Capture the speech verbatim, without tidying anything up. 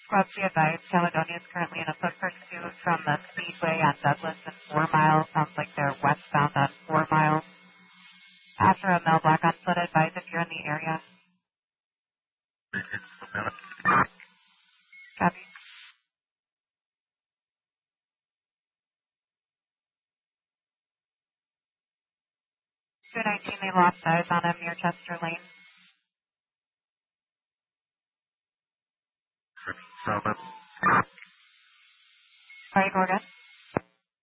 Well, be advised, Caledonia is currently in a foot pursuit from the Speedway on Douglas and four Mile. Sounds like they're westbound on four Mile. After a mailbox on foot, advise if you're in the area. Copy. two nineteen, they lost eyes on him near Chester Lane. Sorry, go again.